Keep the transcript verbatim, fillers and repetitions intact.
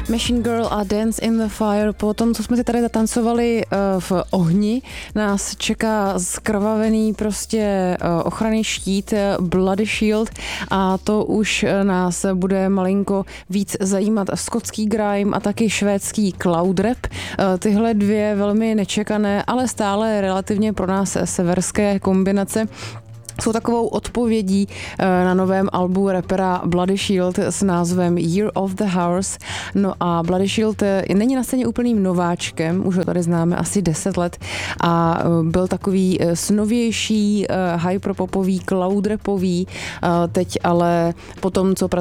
Machine Girl a Dance in the Fire. Po tom, co jsme si tady zatancovali v ohni, nás čeká skrvavený prostě ochranný štít Bloody Shield a to už nás bude malinko víc zajímat skotský grime a taky švédský cloud rap. Tyhle dvě velmi nečekané, ale stále relativně pro nás severské kombinace jsou takovou odpovědí na novém albu rapera Bloody Shield s názvem Year of the Horse. No a Bloody Shield není na scéně úplným nováčkem, už ho tady známe asi deset let a byl takový snovější, hyperpopový, cloud rapový, teď ale po tom, co